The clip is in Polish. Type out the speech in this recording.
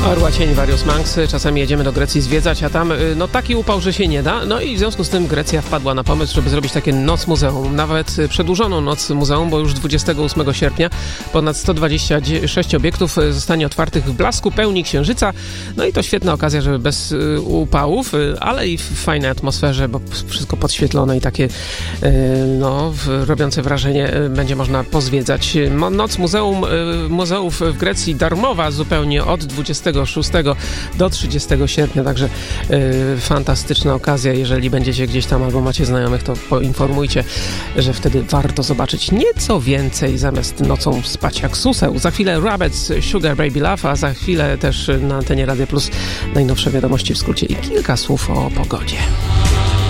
Orła cień, Various Monks. Czasami jedziemy do Grecji zwiedzać, a tam taki upał, że się nie da. No i w związku z tym Grecja wpadła na pomysł, żeby zrobić takie noc muzeum. Nawet przedłużoną noc muzeum, bo już 28 sierpnia ponad 126 obiektów zostanie otwartych w blasku pełni księżyca. No i to świetna okazja, żeby bez upałów, ale i w fajnej atmosferze, bo wszystko podświetlone i takie robiące wrażenie będzie można pozwiedzać. Noc muzeów w Grecji darmowa zupełnie od 26 do 30 sierpnia, także fantastyczna okazja. Jeżeli będziecie gdzieś tam albo macie znajomych, to poinformujcie, że wtedy warto zobaczyć nieco więcej zamiast nocą spać jak suseł. Za chwilę Rabbits, Sugar Baby Love, a za chwilę też na antenie Radio Plus najnowsze wiadomości w skrócie i kilka słów o pogodzie.